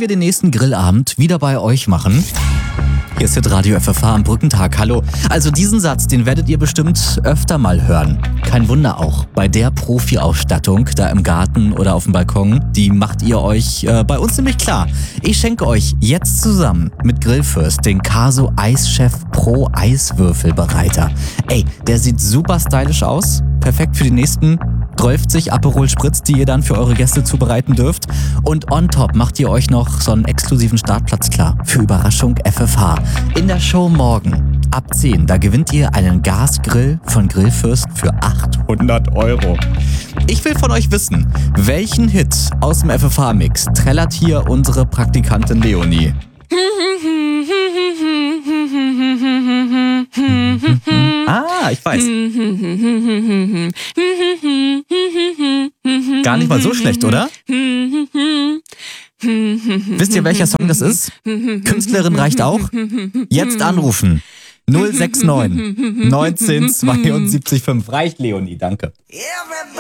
wir den nächsten Grillabend wieder bei euch machen. Hier ist Radio FFH am Brückentag. Hallo. Also diesen Satz, den werdet ihr bestimmt öfter mal hören. Kein Wunder auch. Bei der Profi-Ausstattung da im Garten oder auf dem Balkon, die macht ihr euch bei uns nämlich klar. Ich schenke euch jetzt zusammen mit Grillfürst den Caso Eischef Pro Eiswürfelbereiter. Ey, der sieht super stylisch aus. Perfekt für die nächsten 12 Aperol Spritz, die ihr dann für eure Gäste zubereiten dürft. Und on top macht ihr euch noch so einen exklusiven Startplatz klar für Überraschung FFH. In der Show morgen ab 10, da gewinnt ihr einen Gasgrill von Grillfürst für 800 €. Ich will von euch wissen, welchen Hit aus dem FFH-Mix trällert hier unsere Praktikantin Leonie? Ich weiß. Gar nicht mal so schlecht, oder? Wisst ihr, welcher Song das ist? Künstlerin reicht auch? Jetzt anrufen. 069 19 72 5. Reicht, Leonie, danke.